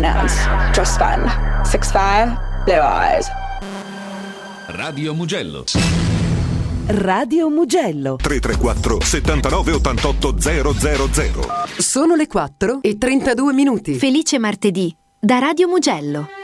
finance. Just fun. 6'5", blue eyes. Radio Mugello. Radio Mugello 334 79 88 000. Sono le 4:32. Felice martedì da Radio Mugello.